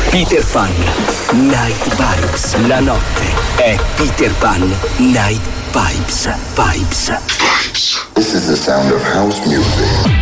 Peter Pan, Night Vibes. La notte è Peter Pan, Night Vibes. This is the sound of house music.